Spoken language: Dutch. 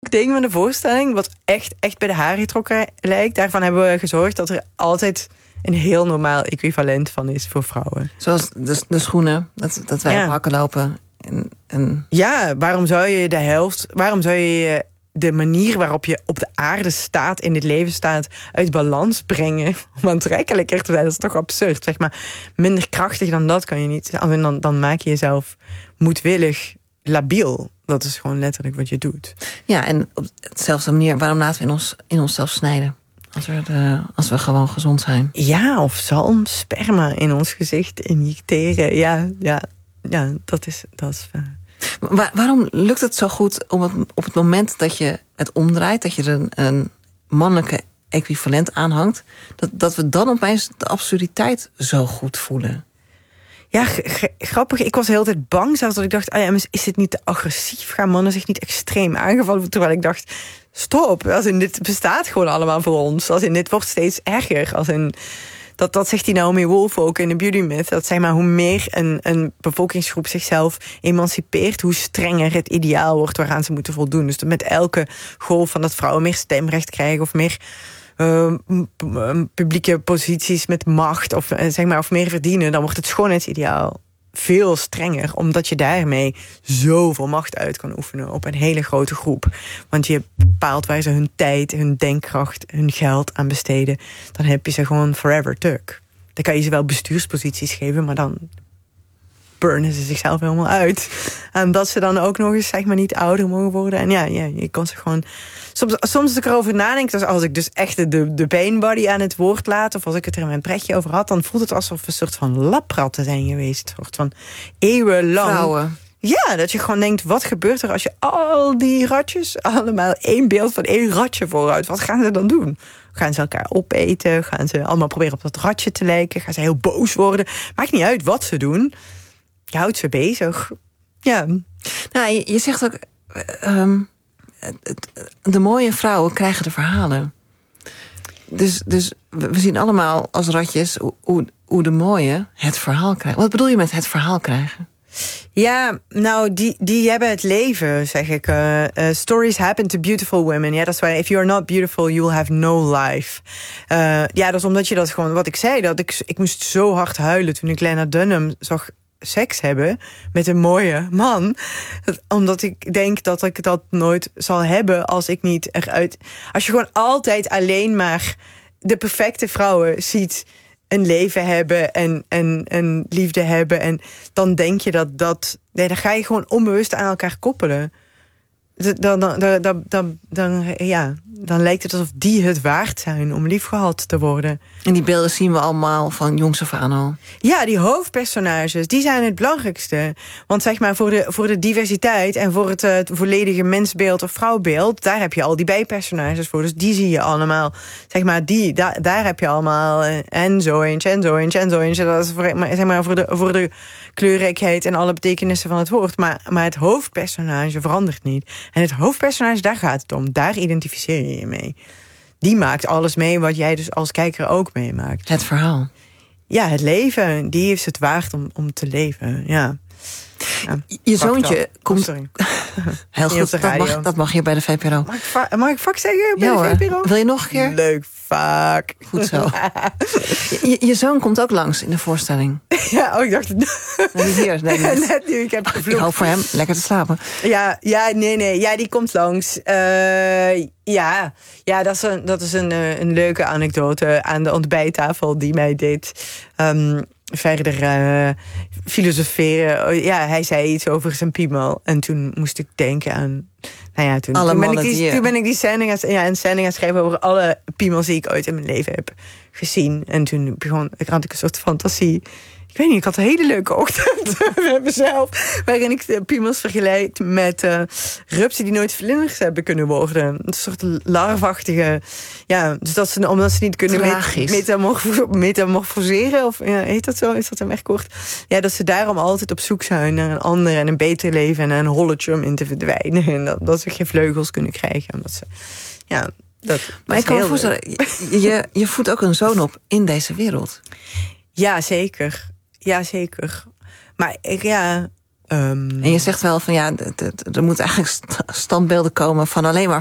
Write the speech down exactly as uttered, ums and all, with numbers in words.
leuk ding van de voorstelling, wat echt, echt bij de haren getrokken lijkt. Daarvan hebben we gezorgd dat er altijd een heel normaal equivalent van is voor vrouwen. Zoals de, de schoenen, dat, dat wij Ja. op hakken lopen. En, en... Ja, waarom zou je de helft, waarom zou je de manier waarop je op de aarde staat, in dit leven staat, uit balans brengen om aantrekkelijker te zijn? Dat is toch absurd, zeg maar. Minder krachtig dan dat kan je niet. Dan, dan maak je jezelf moedwillig labiel. Dat is gewoon letterlijk wat je doet. Ja, en op dezelfde manier, waarom laten we in, ons, in onszelf snijden? Als we, de, als we gewoon gezond zijn. Ja, of zalm, sperma in ons gezicht injecteren. Ja, ja, ja dat is... Dat is uh... Waar, waarom lukt het zo goed om het, op het moment dat je het omdraait, dat je er een, een mannelijke equivalent aanhangt, dat, dat we dan opeens de absurditeit zo goed voelen? Ja, g- g- grappig. Ik was de hele tijd bang zelfs dat ik dacht, ah ja, is dit niet te agressief? Gaan mannen zich niet extreem aangevallen? Terwijl ik dacht, stop. Als in, dit bestaat gewoon allemaal voor ons. Als in, dit wordt steeds erger. Als in, dat, dat zegt die Naomi Wolf ook in de Beauty Myth. Dat zeg maar, hoe meer een, een bevolkingsgroep zichzelf emancipeert, hoe strenger het ideaal wordt waaraan ze moeten voldoen. Dus met elke golf van dat vrouwen meer stemrecht krijgen of meer Uh, publieke posities met macht of, uh, zeg maar, of meer verdienen, dan wordt het schoonheidsideaal veel strenger, omdat je daarmee zoveel macht uit kan oefenen op een hele grote groep. Want je bepaalt waar ze hun tijd, hun denkkracht, hun geld aan besteden. Dan heb je ze gewoon forever tuk. Dan kan je ze wel bestuursposities geven, maar dan burnen ze zichzelf helemaal uit. En dat ze dan ook nog eens, zeg maar, niet ouder mogen worden. En ja, ja je kan ze gewoon... Soms, soms als ik erover nadenk, dus als ik dus echt de, de painbody aan het woord laat, of als ik het er in mijn pretje over had, dan voelt het alsof we een soort van lapratten zijn geweest. Een soort van eeuwenlang. Vrouwen. Ja, dat je gewoon denkt, wat gebeurt er als je al die ratjes, allemaal één beeld van één ratje vooruit, wat gaan ze dan doen? Gaan ze elkaar opeten? Gaan ze allemaal proberen op dat ratje te lijken? Gaan ze heel boos worden? Maakt niet uit wat ze doen. Je houdt ze bezig. Ja. Nou, je, je zegt ook, um, de mooie vrouwen krijgen de verhalen. Dus, dus we zien allemaal als ratjes hoe, hoe de mooie het verhaal krijgen. Wat bedoel je met het verhaal krijgen? Ja, nou, die, die hebben het leven, zeg ik. Uh, uh, stories happen to beautiful women. Ja, dat is waar. If you are not beautiful, you will have no life. Uh, ja, dat is omdat je dat gewoon, wat ik zei, dat ik, ik moest zo hard huilen toen ik Lena Dunham zag seks hebben met een mooie man. Omdat ik denk dat ik dat nooit zal hebben als ik niet eruit... Als je gewoon altijd alleen maar de perfecte vrouwen ziet een leven hebben en, en, en liefde hebben, en dan denk je dat dat... Nee, dan ga je gewoon onbewust aan elkaar koppelen. Dan, dan, dan, dan, dan, dan, ja, dan lijkt het alsof die het waard zijn om liefgehad te worden. En die beelden zien we allemaal van jongs af aan al. Ja, die hoofdpersonages, die zijn het belangrijkste. Want zeg maar, voor de, voor de diversiteit en voor het, uh, het volledige mensbeeld of vrouwbeeld, daar heb je al die bijpersonages voor. Dus die zie je allemaal. Zeg maar, die, da, daar heb je allemaal uh, en zo eentje, en zo eentje, en zo eentje. Dat is voor, zeg maar, voor de, voor de kleurrijkheid en alle betekenissen van het woord. Maar, maar het hoofdpersonage verandert niet. En het hoofdpersonage, daar gaat het om. Daar identificeer je je mee. Die maakt alles mee wat jij dus als kijker ook meemaakt. Het verhaal. Ja, het leven. Die is het waard om, om te leven. Ja. Ja, je zoontje oh, komt... sorry. Heel goed, dat mag, dat mag hier bij de V P R O. Mag ik, va- mag ik vak zeggen bij ja, de V P R O? Wil je nog een keer? Leuk vak. Goed zo. je, je zoon komt ook langs in de voorstelling. Ja, oh, ik dacht het. Nee, niet hier. Nee, net. Net nu, ik heb Ik gevloekt. hoop voor hem lekker te slapen. Ja, ja, nee, nee. Ja, die komt langs. Uh, ja, ja, dat is, een, dat is een, een leuke anekdote aan de ontbijttafel die mij deed Um, verder uh, filosoferen. Ja, hij zei iets over zijn piemel. En toen moest ik denken aan... Nou ja, toen, toen, ben, ik die, die toen ben ik die scène gaan, ja, een scène gaan schrijven over alle piemels die ik ooit in mijn leven heb gezien. En toen begon, had ik een soort fantasie. Ik weet niet, ik had een hele leuke ochtend met mezelf. Waarin ik de piemels vergelijk met uh, rupsen die nooit vlinders hebben kunnen worden. Een soort larvachtige... Ja, dus dat ze, omdat ze niet kunnen met, metamorfo, metamorfoseren. Of ja, heet dat zo? Is dat een werkwoord? Ja, dat ze daarom altijd op zoek zijn naar een ander en een beter leven en een holletje om in te verdwijnen. En dat, dat ze geen vleugels kunnen krijgen. Omdat ze... Ja, dat, maar ik kan me voorstellen, je, je voedt ook een zoon op in deze wereld. Ja, zeker. Ja, zeker. Maar ik, ja... Um... En je zegt wel van ja, er moeten eigenlijk standbeelden komen van alleen maar